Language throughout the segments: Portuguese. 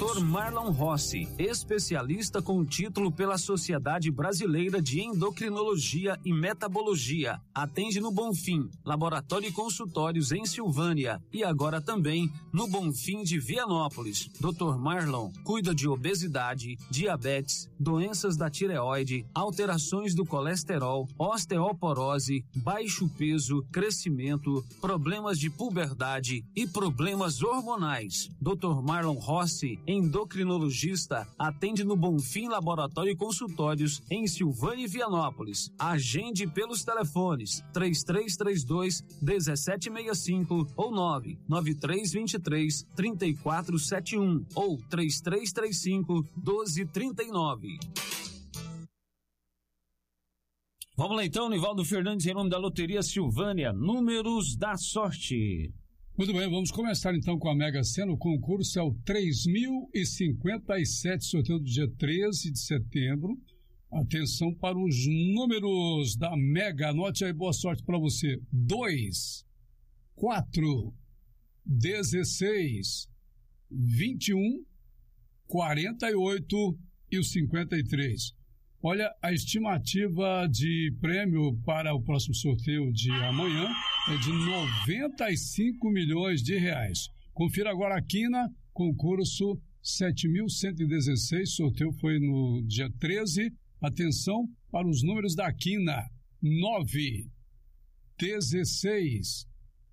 Dr. Marlon Rossi, especialista com título pela Sociedade Brasileira de Endocrinologia e Metabologia. Atende no Bonfim, laboratório e consultórios em Silvânia e agora também no Bonfim de Vianópolis. Dr. Marlon cuida de obesidade, diabetes, doenças da tireoide, alterações do colesterol, osteoporose, baixo peso, crescimento, problemas de puberdade e problemas hormonais. Dr. Marlon Rossi, endocrinologista, atende no Bonfim Laboratório e Consultórios em Silvânia e Vianópolis. Agende pelos telefones 3332-1765 ou 99323-3471 ou 3335-1239. Vamos lá então, Nivaldo Fernandes, em nome da Loteria Silvânia, números da sorte. Muito bem, vamos começar então com a Mega Sena. O concurso é o 3057, sorteio do dia 13 de setembro. Atenção para os números da Mega, anote aí, boa sorte para você. 2, 4, 16, 21, 48 e o 53. Olha, a estimativa de prêmio para o próximo sorteio de amanhã é de 95 milhões de reais. Confira agora a quina, concurso 7.116, sorteio foi no dia 13. Atenção para os números da quina: 9, 16,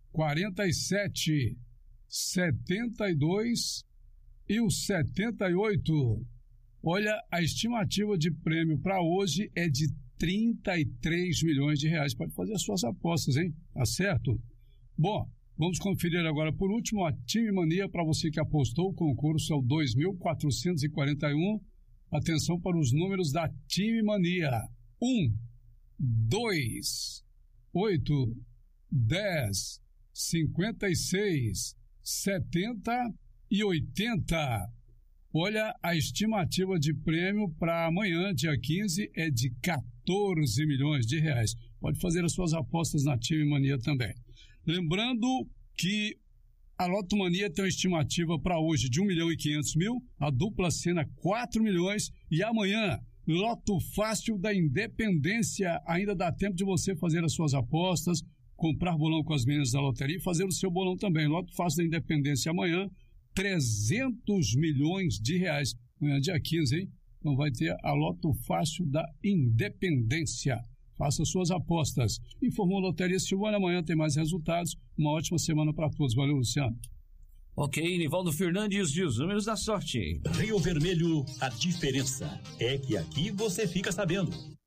47, 72 e o 78. Olha, a estimativa de prêmio para hoje é de 33 milhões de reais. Pode fazer as suas apostas, hein? Tá certo? Bom, vamos conferir agora por último a Time Mania. Para você que apostou, o concurso é o 2.441. Atenção para os números da Time Mania: 1, 2, 8, 10, 56, 70 e 80. Olha, a estimativa de prêmio para amanhã, dia 15, é de 14 milhões de reais. Pode fazer as suas apostas na Time Mania também. Lembrando que a Loto Mania tem uma estimativa para hoje de 1.500.000, a dupla Sena 4 milhões e amanhã, Loto Fácil da Independência. Ainda dá tempo de você fazer as suas apostas, comprar bolão com as meninas da loteria e fazer o seu bolão também. Loto Fácil da Independência amanhã, 300 milhões de reais. Amanhã, dia 15, hein? Então vai ter a Loto Fácil da Independência. Faça suas apostas. Informou a Loteria Silvânia, amanhã tem mais resultados. Uma ótima semana para todos. Valeu, Luciano. Ok, Nivaldo Fernandes e os números da sorte. Rio Vermelho, a diferença é que aqui você fica sabendo.